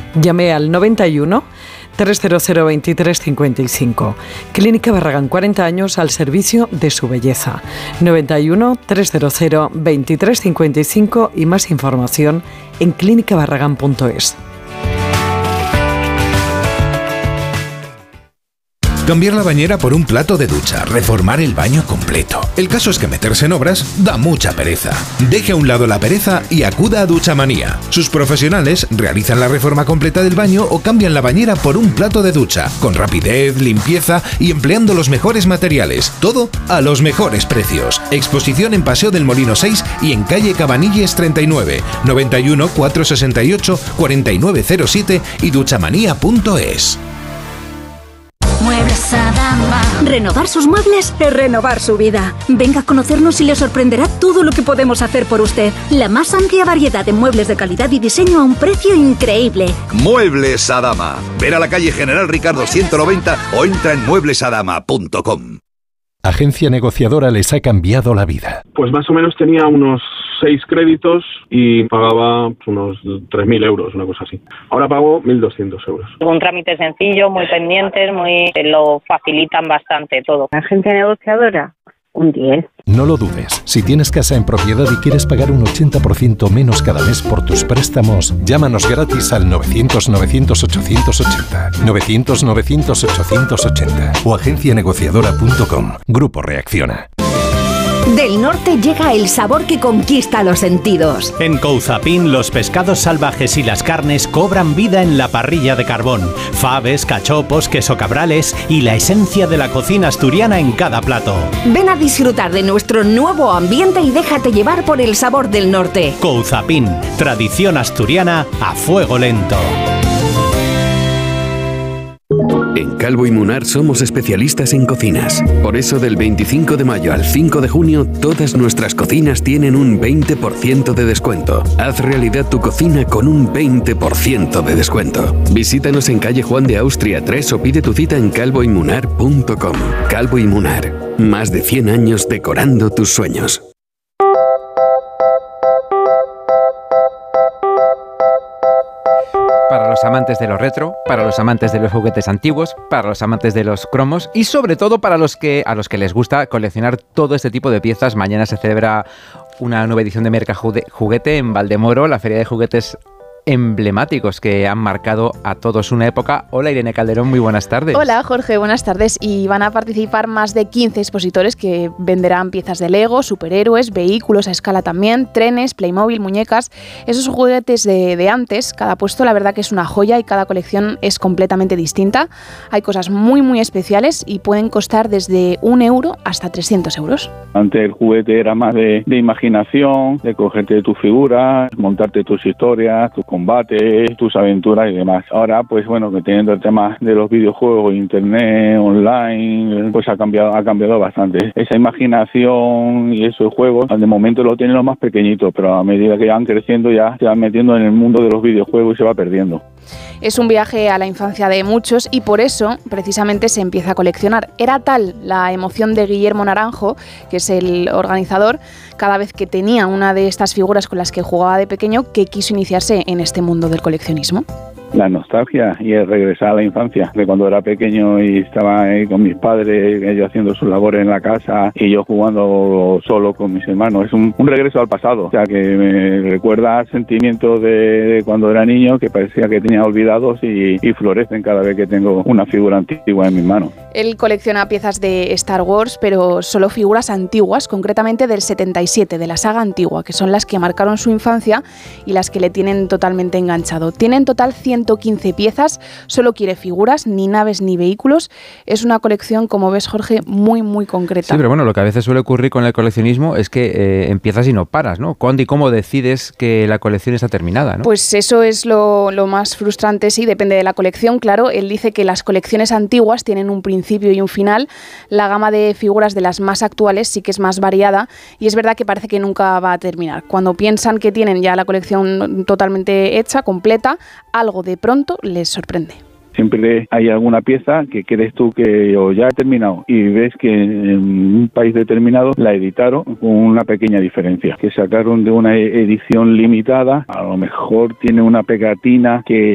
Llame al 91 300 2355. Clínica Barragán, 40 años al servicio de su belleza. 91 300 2355 y más información en clinicabarragán.es. Cambiar la bañera por un plato de ducha, reformar el baño completo. El caso es que meterse en obras da mucha pereza. Deje a un lado la pereza y acuda a Duchamanía. Sus profesionales realizan la reforma completa del baño o cambian la bañera por un plato de ducha, con rapidez, limpieza y empleando los mejores materiales. Todo a los mejores precios. Exposición en Paseo del Molino 6 y en calle Cabanilles 39, 91 468 4907 y duchamanía.es. Muebles Adama. Renovar sus muebles es renovar su vida. Venga a conocernos y le sorprenderá todo lo que podemos hacer por usted. La más amplia variedad de muebles de calidad y diseño a un precio increíble. Muebles Adama. Ver a la calle General Ricardo 190 o entra en mueblesadama.com. Agencia Negociadora les ha cambiado la vida. Pues más o menos tenía unos 6 créditos y pagaba unos 3.000 euros, una cosa así. Ahora pago 1.200 euros. Un trámite sencillo, muy pendientes, lo facilitan bastante todo. Agencia Negociadora, un 10. No lo dudes. Si tienes casa en propiedad y quieres pagar un 80% menos cada mes por tus préstamos, llámanos gratis al 900-900-880, 900-900-880 o agencianegociadora.com. Grupo Reacciona. Del norte llega el sabor que conquista los sentidos. En Couzapin, los pescados salvajes y las carnes cobran vida en la parrilla de carbón. Faves, cachopos, queso cabrales y la esencia de la cocina asturiana en cada plato. Ven a disfrutar de nuestro nuevo ambiente y déjate llevar por el sabor del norte. Couzapin, tradición asturiana a fuego lento. En Calvo y Munar somos especialistas en cocinas. Por eso del 25 de mayo al 5 de junio, todas nuestras cocinas tienen un 20% de descuento. Haz realidad tu cocina con un 20% de descuento. Visítanos en calle Juan de Austria 3 o pide tu cita en calvoymunar.com. Calvo y Munar, más de 100 años decorando tus sueños. Para los amantes de lo retro, para los amantes de los juguetes antiguos, para los amantes de los cromos y sobre todo para a los que les gusta coleccionar todo este tipo de piezas. Mañana se celebra una nueva edición de Merca Juguete en Valdemoro, la feria de juguetes emblemáticos que han marcado a todos una época. Hola Irene Calderón, muy buenas tardes. Hola Jorge, buenas tardes. Y van a participar más de 15 expositores que venderán piezas de Lego, superhéroes, vehículos a escala también, trenes, Playmobil, muñecas, esos juguetes de antes. Cada puesto la verdad que es una joya y cada colección es completamente distinta. Hay cosas muy muy especiales y pueden costar desde 1 euro hasta 300 euros. Antes el juguete era más de imaginación, de cogerte tus figuras, montarte tus historias, tus combates, tus aventuras y demás. Ahora, pues bueno, que teniendo el tema de los videojuegos, internet, online, pues ha cambiado bastante. Esa imaginación y esos juegos, de momento lo tienen los más pequeñitos, pero a medida que van creciendo ya se van metiendo en el mundo de los videojuegos y se va perdiendo. Es un viaje a la infancia de muchos y por eso precisamente se empieza a coleccionar. Era tal la emoción de Guillermo Naranjo, que es el organizador, cada vez que tenía una de estas figuras con las que jugaba de pequeño, que quiso iniciarse en este mundo del coleccionismo. La nostalgia y el regresar a la infancia, de cuando era pequeño y estaba ahí con mis padres, ellos haciendo sus labores en la casa y yo jugando solo con mis hermanos. Es un regreso al pasado, o sea que me recuerda sentimientos de cuando era niño que parecía que tenía olvidados y florecen cada vez que tengo una figura antigua en mis manos. Él colecciona piezas de Star Wars, pero solo figuras antiguas, concretamente del 77, de la saga antigua, que son las que marcaron su infancia y las que le tienen totalmente enganchado. Tiene en total 115 piezas, solo quiere figuras, ni naves ni vehículos. Es una colección, como ves, Jorge, muy, muy concreta. Sí, pero bueno, lo que a veces suele ocurrir con el coleccionismo es que empiezas y no paras, ¿no? ¿Cuándo y cómo decides que la colección está terminada, ¿no? Pues eso es lo más frustrante, sí, depende de la colección, claro. Él dice que las colecciones antiguas tienen un principio y un final. La gama de figuras de las más actuales sí que es más variada y es verdad que parece que nunca va a terminar. Cuando piensan que tienen ya la colección totalmente hecha, completa, algo de pronto les sorprende. Siempre hay alguna pieza que crees tú que ya ha terminado y ves que en un país determinado la editaron con una pequeña diferencia, que sacaron de una edición limitada, a lo mejor tiene una pegatina que